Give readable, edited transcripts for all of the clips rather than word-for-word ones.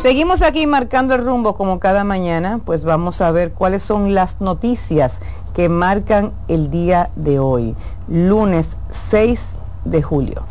Seguimos aquí marcando el rumbo como cada mañana, pues vamos a ver cuáles son las noticias que marcan el día de hoy, lunes 6 de julio.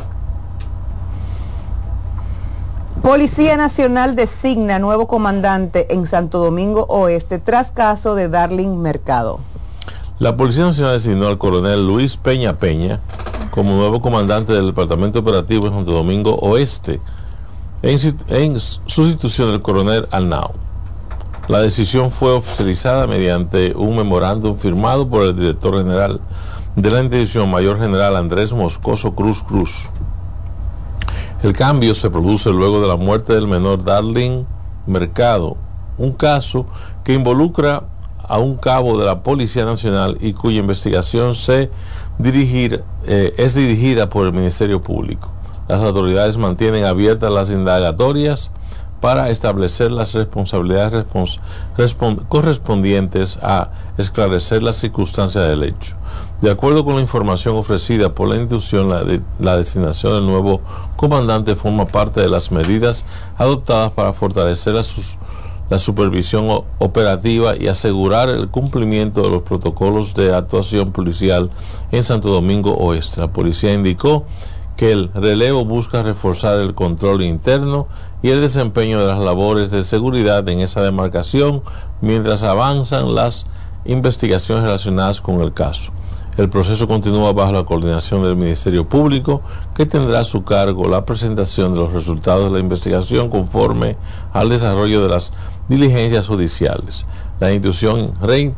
Policía Nacional designa nuevo comandante en Santo Domingo Oeste tras caso de Darling Mercado. La Policía Nacional designó al coronel Luis Peña Peña como nuevo comandante del Departamento Operativo en Santo Domingo Oeste, en sustitución del coronel Arnau. La decisión fue oficializada mediante un memorándum firmado por el director general de la institución, mayor general Andrés Moscoso Cruz Cruz. El cambio se produce luego de la muerte del menor Darling Mercado, un caso que involucra a un cabo de la Policía Nacional y cuya investigación es dirigida por el Ministerio Público. Las autoridades mantienen abiertas las indagatorias para establecer las responsabilidades correspondientes a esclarecer las circunstancias del hecho. De acuerdo con la información ofrecida por la institución, la designación del nuevo comandante forma parte de las medidas adoptadas para fortalecer la supervisión operativa y asegurar el cumplimiento de los protocolos de actuación policial en Santo Domingo Oeste. La policía indicó que el relevo busca reforzar el control interno y el desempeño de las labores de seguridad en esa demarcación mientras avanzan las investigaciones relacionadas con el caso. El proceso continúa bajo la coordinación del Ministerio Público, que tendrá a su cargo la presentación de los resultados de la investigación conforme al desarrollo de las diligencias judiciales. La institución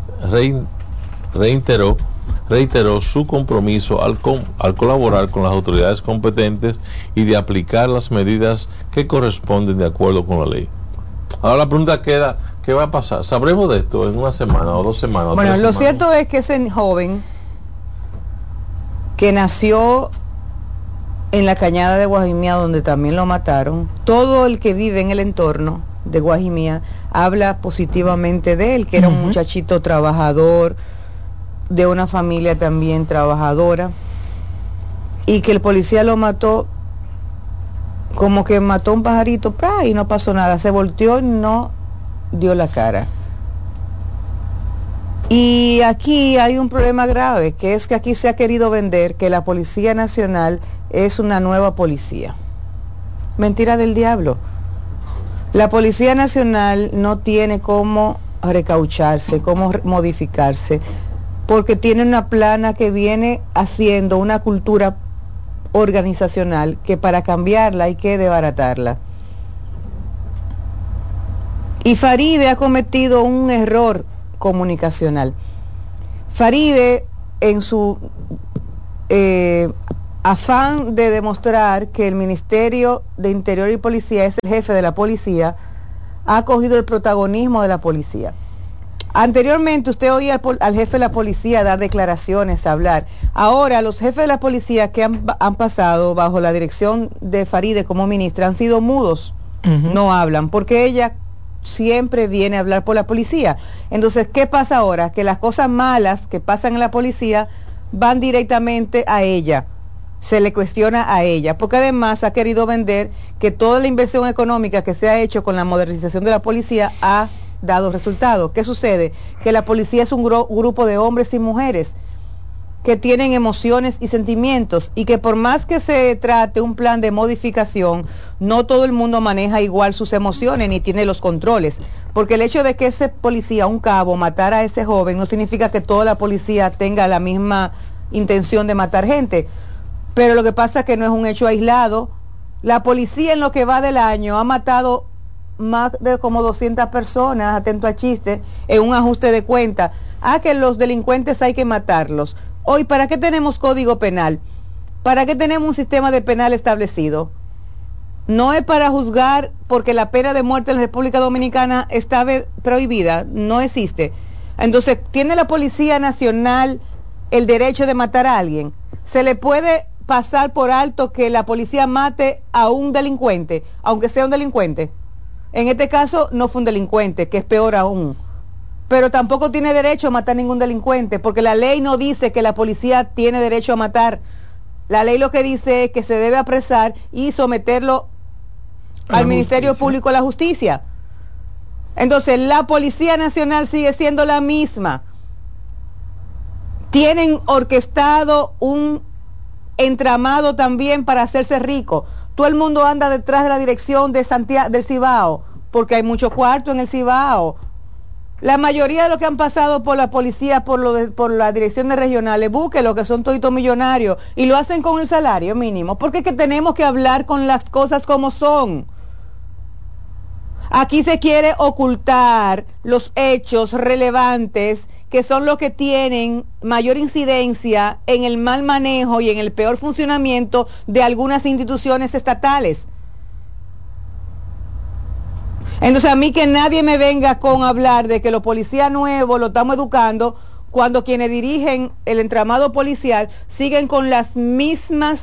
reiteró su compromiso al colaborar con las autoridades competentes y de aplicar las medidas que corresponden de acuerdo con la ley. Ahora la pregunta queda, ¿qué va a pasar? ¿Sabremos de esto en una semana o 2 semanas? Bueno, lo cierto es que ese joven que nació en la Cañada de Guajimía, donde también lo mataron, todo el que vive en el entorno de Guajimía habla positivamente de él, que era un muchachito trabajador, de una familia también trabajadora, y que el policía lo mató como que mató un pajarito y no pasó nada, se volteó y no dio la cara. Y aquí hay un problema grave, que es que aquí se ha querido vender que la Policía Nacional es una nueva policía. Mentira del diablo. La Policía Nacional no tiene cómo recaucharse, cómo modificarse, porque tiene una plana que viene haciendo una cultura organizacional que para cambiarla hay que desbaratarla. Y Faride ha cometido un error comunicacional. Faride, en su afán de demostrar que el Ministerio de Interior y Policía es el jefe de la policía, ha cogido el protagonismo de la policía. Anteriormente usted oía al jefe de la policía dar declaraciones, hablar. Ahora los jefes de la policía que han pasado bajo la dirección de Faride como ministra han sido mudos, no hablan, porque ella siempre viene a hablar por la policía. Entonces, ¿qué pasa ahora? Que las cosas malas que pasan en la policía van directamente a ella, se le cuestiona a ella, porque además ha querido vender que toda la inversión económica que se ha hecho con la modernización de la policía ha dado resultados. ¿Qué sucede? Que la policía es un grupo de hombres y mujeres que tienen emociones y sentimientos, y que por más que se trate un plan de modificación, no todo el mundo maneja igual sus emociones ni tiene los controles, porque el hecho de que ese policía, un cabo, matara a ese joven no significa que toda la policía tenga la misma intención de matar gente, pero lo que pasa es que no es un hecho aislado. La policía en lo que va del año ha matado más de como 200 personas, atento al chiste, en un ajuste de cuenta. Que los delincuentes hay que matarlos. Hoy, ¿para qué tenemos código penal? ¿Para qué tenemos un sistema de penal establecido? No es para juzgar porque la pena de muerte en la República Dominicana está prohibida, no existe. Entonces, ¿tiene la Policía Nacional el derecho de matar a alguien? ¿Se le puede pasar por alto que la policía mate a un delincuente, aunque sea un delincuente? En este caso no fue un delincuente, que es peor aún. Pero tampoco tiene derecho a matar a ningún delincuente, porque la ley no dice que la policía tiene derecho a matar. La ley lo que dice es que se debe apresar y someterlo al Ministerio Público de la Justicia. Entonces, la Policía Nacional sigue siendo la misma. Tienen orquestado un entramado también para hacerse rico. Todo el mundo anda detrás de la dirección de Santiago, del Cibao, porque hay mucho cuarto en el Cibao. La mayoría de los que han pasado por la policía, por la dirección de regionales, búsquelo, que son toditos millonarios, y lo hacen con el salario mínimo, porque es que tenemos que hablar con las cosas como son. Aquí se quiere ocultar los hechos relevantes, que son los que tienen mayor incidencia en el mal manejo y en el peor funcionamiento de algunas instituciones estatales. Entonces, a mí que nadie me venga con hablar de que los policías nuevos lo estamos educando, cuando quienes dirigen el entramado policial siguen con las mismas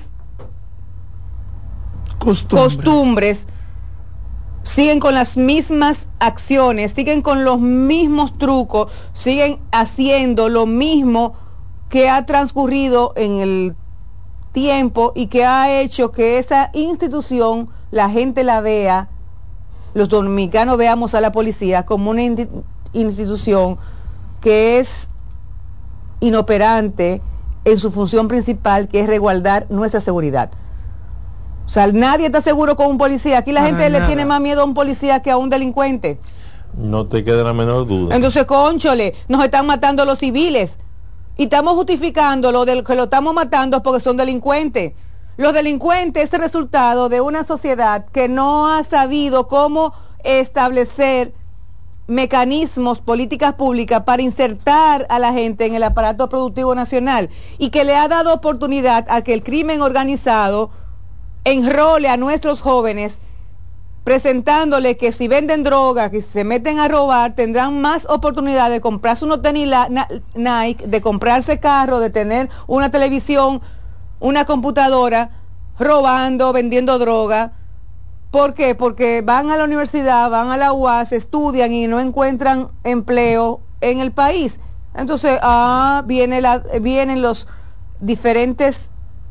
costumbres, siguen con las mismas acciones, siguen con los mismos trucos, siguen haciendo lo mismo que ha transcurrido en el tiempo y que ha hecho que esa institución la gente la vea, los dominicanos veamos a la policía como una institución que es inoperante en su función principal, que es resguardar nuestra seguridad. O sea, nadie está seguro con un policía. Aquí la gente le tiene más miedo a un policía que a un delincuente. No te queda la menor duda. Entonces, cónchole, nos están matando los civiles y estamos justificando lo del que lo estamos matando porque son delincuentes. Los delincuentes es el resultado de una sociedad que no ha sabido cómo establecer mecanismos, políticas públicas para insertar a la gente en el aparato productivo nacional, y que le ha dado oportunidad a que el crimen organizado enrole a nuestros jóvenes, presentándole que si venden droga, que si se meten a robar, tendrán más oportunidad de comprarse unos tenis Nike, de comprarse carro, de tener una televisión, una computadora, robando, vendiendo droga. ¿Por qué? Porque van a la universidad, van a la UAS, estudian y no encuentran empleo en el país. Entonces, vienen los diferentes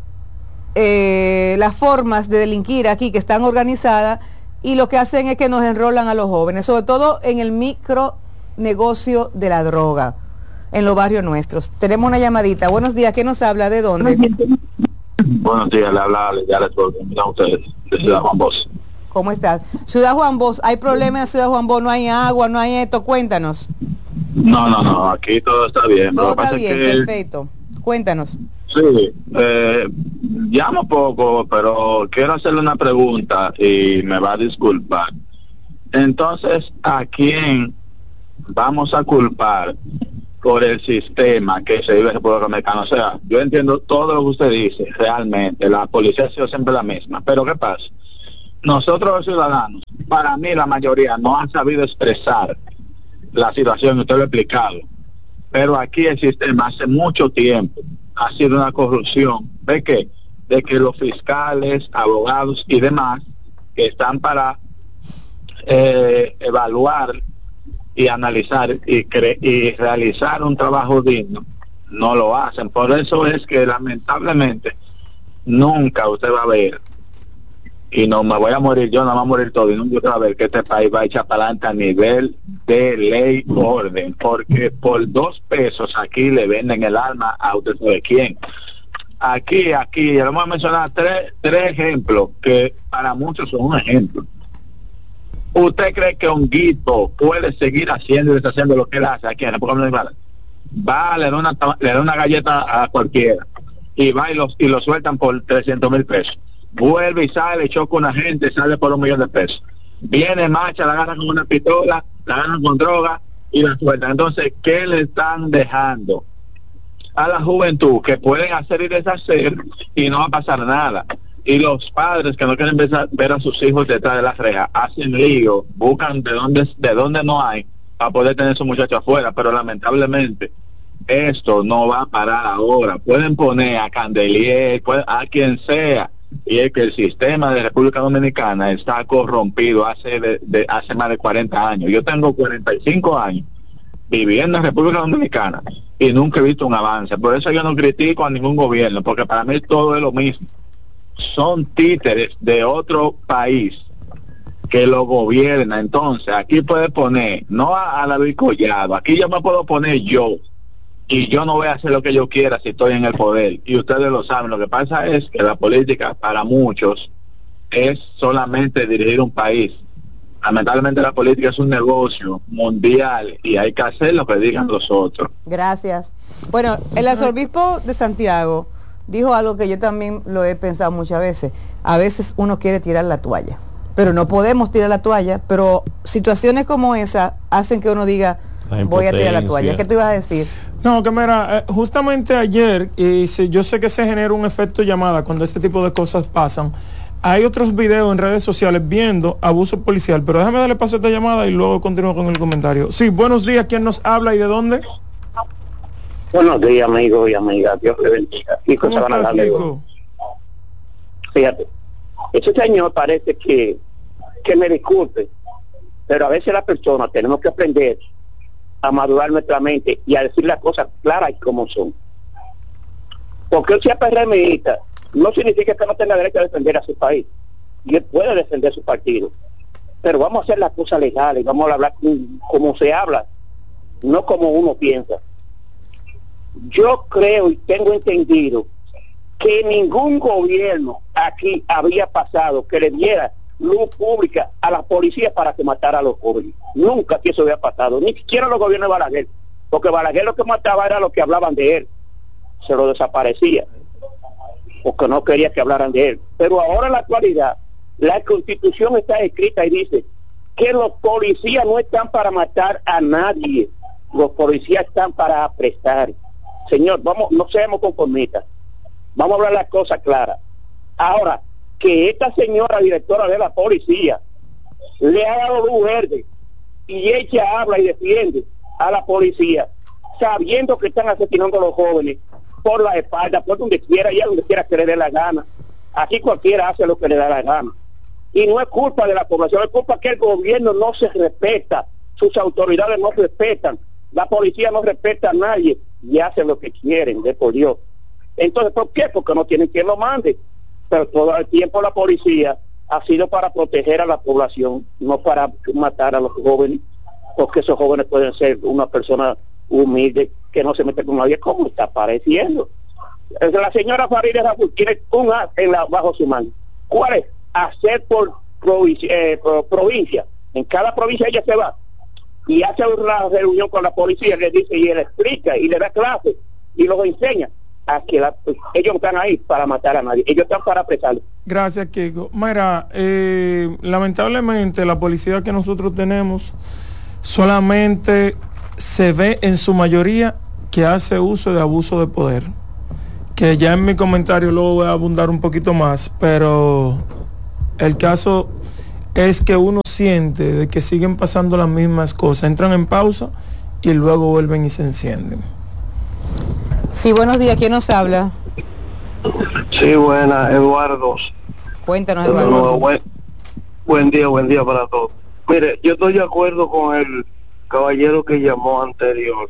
las formas de delinquir aquí que están organizadas, y lo que hacen es que nos enrolan a los jóvenes, sobre todo en el micronegocio de la droga en los barrios nuestros. Tenemos una llamadita. Buenos días, ¿qué nos habla? ¿De dónde? Buenos días, le habla a ustedes de Ciudad Juan Bosch. ¿Cómo estás? Ciudad Juan Bosch, ¿hay problemas en Ciudad Juan Bosch? ¿No hay agua, no hay esto? Cuéntanos. No, aquí todo está bien. Todo está bien, perfecto. Cuéntanos. Sí, llamo poco, pero quiero hacerle una pregunta y me va a disculpar. Entonces, ¿a quién vamos a culpar por el sistema que se vive en República Dominicana? O sea, yo entiendo todo lo que usted dice, realmente, la policía ha sido siempre la misma, pero ¿qué pasa? Nosotros los ciudadanos, para mí la mayoría no han sabido expresar la situación, usted lo ha explicado, pero aquí el sistema hace mucho tiempo ha sido una corrupción. ¿De qué? De que los fiscales, abogados y demás que están para evaluar y analizar y realizar un trabajo digno, no lo hacen. Por eso es que lamentablemente nunca usted va a ver, y no me voy a morir yo, no va a morir todo, y nunca usted va a ver que este país va a echar para adelante a nivel de ley, orden, porque por 2 pesos aquí le venden el alma a usted sabe quién. Aquí, le vamos a mencionar tres ejemplos que para muchos son un ejemplo. ¿Usted cree que Honguito puede seguir haciendo y deshaciendo lo que él hace aquí en la República Dominicana? Va, le da una galleta a cualquiera y va y lo sueltan por 300,000 pesos. Vuelve y sale, choca a una gente, sale por 1 millón de pesos. Viene, marcha, la agarran con una pistola, la agarran con droga y la sueltan. Entonces, ¿qué le están dejando a la juventud? Que pueden hacer y deshacer y no va a pasar nada. Y los padres que no quieren ver a sus hijos detrás de las rejas, hacen lío, buscan de dónde no hay para poder tener a su muchacho afuera, pero lamentablemente esto no va a parar ahora. Pueden poner a Candelier, a quien sea, y es que el sistema de República Dominicana está corrompido hace más de 40 años. Yo tengo 45 años viviendo en República Dominicana y nunca he visto un avance. Por eso yo no critico a ningún gobierno, porque para mí todo es lo mismo. Son títeres de otro país que lo gobierna. Entonces, aquí puede poner, no a David Collado, aquí yo me puedo poner yo, y yo no voy a hacer lo que yo quiera si estoy en el poder, y ustedes lo saben. Lo que pasa es que la política para muchos es solamente dirigir un país. Lamentablemente la política es un negocio mundial y hay que hacer lo que digan los otros. Gracias. Bueno, el arzobispo de Santiago dijo algo que yo también lo he pensado muchas veces. A veces uno quiere tirar la toalla, pero no podemos tirar la toalla, pero situaciones como esa hacen que uno diga, voy a tirar la toalla. ¿Qué te ibas a decir? No, que mira, justamente ayer, yo sé que se genera un efecto llamada cuando este tipo de cosas pasan. Hay otros videos en redes sociales viendo abuso policial, pero déjame darle paso a esta llamada y luego continúo con el comentario. Sí, buenos días, ¿quién nos habla y de dónde? Buenos días, amigos y amigas, Dios le bendiga. ¿Cómo estás, Kiko? Fíjate, ese señor parece que me disculpe, pero a veces las personas tenemos que aprender a madurar nuestra mente y a decir las cosas claras y como son. Porque él sea PRMista no significa que no tenga derecho a defender a su país, y él puede defender su partido, pero vamos a hacer las cosas legales, vamos a hablar como se habla, no como uno piensa. Yo creo y tengo entendido que ningún gobierno aquí había pasado que le diera luz pública a la policía para que matara a los jóvenes. Nunca que eso había pasado, ni siquiera los gobiernos de Balaguer, porque Balaguer lo que mataba era lo que hablaban de él, se lo desaparecía, porque no quería que hablaran de él. Pero ahora en la actualidad, la Constitución está escrita y dice que los policías no están para matar a nadie, los policías están para apresar. Señor, vamos, no seamos conformistas, vamos a hablar las cosas claras. Ahora, que esta señora directora de la policía le ha dado luz verde y ella habla y defiende a la policía, sabiendo que están asesinando a los jóvenes por la espalda, por donde quiera y a donde quiera que le dé la gana. Aquí cualquiera hace lo que le da la gana. Y no es culpa de la población, es culpa que el gobierno no se respeta, sus autoridades no respetan, la policía no respeta a nadie y hacen lo que quieren, de por Dios. Entonces, ¿por qué? Porque no tienen quien lo mande. Pero todo el tiempo la policía ha sido para proteger a la población, no para matar a los jóvenes, porque esos jóvenes pueden ser una persona humilde que no se mete con nadie, como está apareciendo. La señora Farideh Raful tiene un as bajo su mano. ¿Cuál es? Hacer por provincia. En cada provincia ella se va y hace una reunión con la policía, le dice y le explica y le da clases y los enseña a que ellos están ahí para matar a nadie, ellos están para apresarlos. Gracias, Kiko. Mira, lamentablemente la policía que nosotros tenemos solamente se ve en su mayoría que hace uso de abuso de poder, que ya en mi comentario luego voy a abundar un poquito más, pero el caso es que uno siente de que siguen pasando las mismas cosas, entran en pausa y luego vuelven y se encienden. Sí, buenos días, ¿quién nos habla? Sí, buena, Eduardo. Cuéntanos, Eduardo. Buen día para todos. Mire, yo estoy de acuerdo con el caballero que llamó anterior.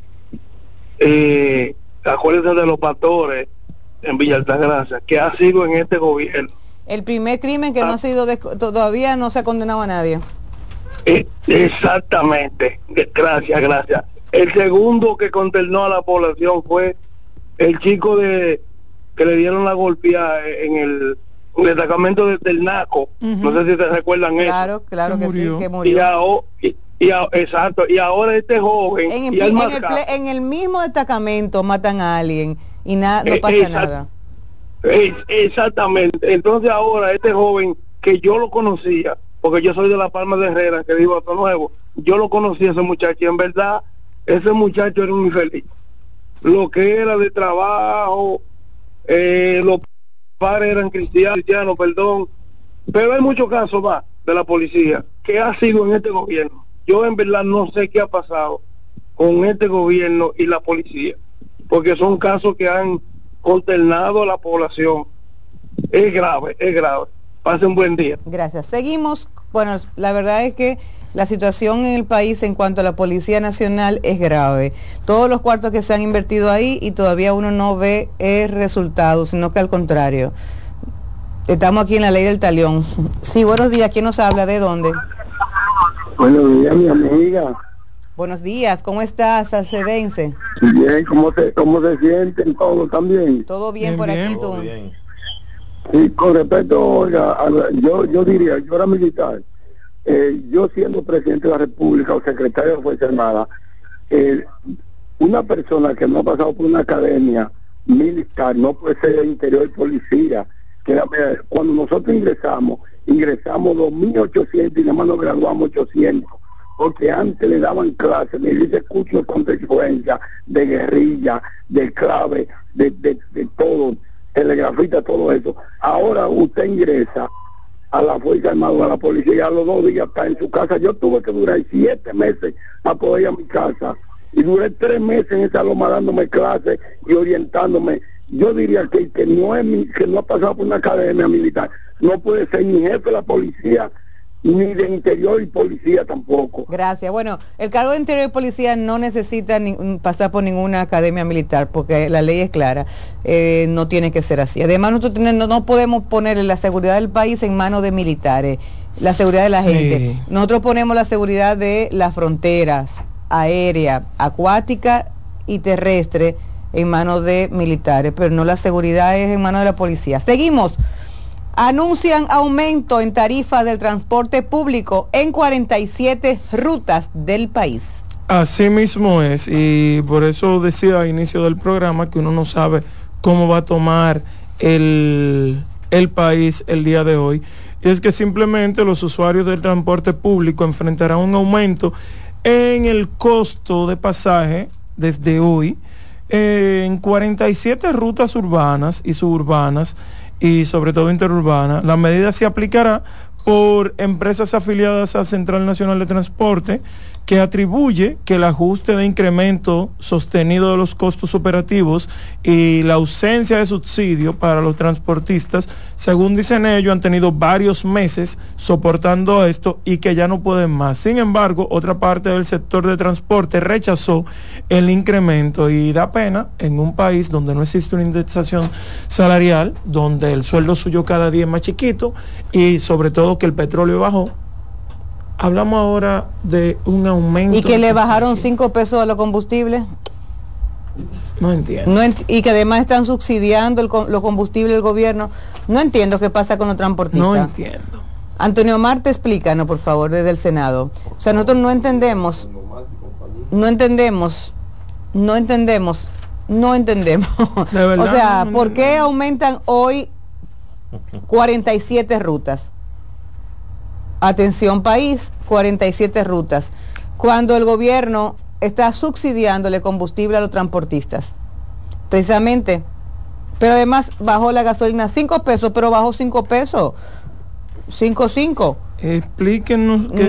Acuérdense de los pastores en Villa Altagracia, que ha sido en este gobierno. El primer crimen que no ha sido, todavía no se ha condenado a nadie. Exactamente, gracias. El segundo que condenó a la población fue el chico que le dieron la golpeada en el destacamento del Naco. No sé si te recuerdan eso. Claro que sí, que murió. Exacto, y ahora este joven en el mismo destacamento matan a alguien y no pasa nada. Exactamente. Entonces ahora este joven, que yo lo conocía, porque yo soy de La Palma de Herrera, que vivo Alto Nuevo, yo lo conocí a ese muchacho y en verdad ese muchacho era un infeliz. Lo que era de trabajo, los padres eran cristianos, perdón, pero hay muchos casos más de la policía que ha sido en este gobierno. Yo en verdad no sé qué ha pasado con este gobierno y la policía, porque son casos que han consternado a la población. Es grave. Pasen buen día. Gracias. Seguimos. Bueno, la verdad es que la situación en el país en cuanto a la Policía Nacional es grave. Todos los cuartos que se han invertido ahí y todavía uno no ve el resultado, sino que al contrario. Estamos aquí en la ley del talión. Sí, buenos días. ¿Quién nos habla? ¿De dónde? Buenos días, mi amiga. Buenos días. ¿Cómo estás, salcedense? Bien, ¿cómo se sienten todos también? Todo bien, Bien, por bien. aquí, tú. Todo bien. Sí, con respecto, oiga, yo diría, yo era militar, yo siendo presidente de la República o secretario de la Fuerza Armada, una persona que no ha pasado por una academia militar no puede ser de interior policía. Cuando nosotros ingresamos 2.800 y nada más nos graduamos 800, porque antes le daban clases, me dice curso de contrainfluencia, de guerrilla, de clave, de todo, telegrafista, todo eso. Ahora usted ingresa a la Fuerza Armada, a la policía, y a los 2 días está en su casa. Yo tuve que durar 7 meses para poder ir a mi casa, y duré 3 meses en esa loma dándome clases y orientándome. Yo diría que que no ha pasado por una academia militar no puede ser ni jefe de la policía ni de interior y policía tampoco. Gracias. Bueno, el cargo de interior y policía no necesita pasar por ninguna academia militar, porque la ley es clara. No tiene que ser así. Además, nosotros no podemos poner la seguridad del país en manos de militares, la seguridad de la gente. Nosotros ponemos la seguridad de las fronteras aérea, acuática y terrestre en manos de militares, pero no, la seguridad es en manos de la policía. Seguimos. Anuncian aumento en tarifa del transporte público en 47 rutas del país. Así mismo es, y por eso decía a inicio del programa que uno no sabe cómo va a tomar el país el día de hoy. Y es que simplemente los usuarios del transporte público enfrentarán un aumento en el costo de pasaje desde hoy en 47 rutas urbanas y suburbanas, y sobre todo interurbana. La medida se aplicará por empresas afiliadas a Central Nacional de Transporte, que atribuye que el ajuste de incremento sostenido de los costos operativos y la ausencia de subsidio para los transportistas, según dicen ellos, han tenido varios meses soportando esto y que ya no pueden más. Sin embargo, otra parte del sector de transporte rechazó el incremento, y da pena en un país donde no existe una indexación salarial, donde el sueldo suyo cada día es más chiquito y sobre todo que el petróleo bajó. Hablamos ahora de un aumento. ¿Y que le bajaron 5 pesos a los combustibles? No entiendo. Y que además están subsidiando los combustibles del gobierno. No entiendo qué pasa con los transportistas. No entiendo. Antonio Marte, explícanos, por favor, desde el Senado. O sea, nosotros no entendemos. De verdad, o sea, no ¿por qué aumentan hoy 47 rutas? Atención país, 47 rutas, cuando el gobierno está subsidiándole combustible a los transportistas, precisamente. Pero además bajó la gasolina 5 pesos, pero bajó 5 pesos, 5. Explíquenos qué